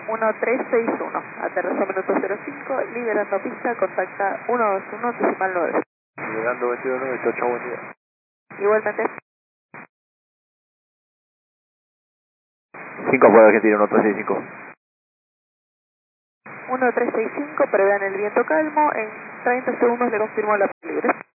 1361, aterriza minuto 05, liberando pista, contacta 121 decimal 9. Liberando 2298, buen día. Igualmente. 5 por Argentina, 1365. 1365, prevean el viento calmo, en 30 segundos le confirmo la libre.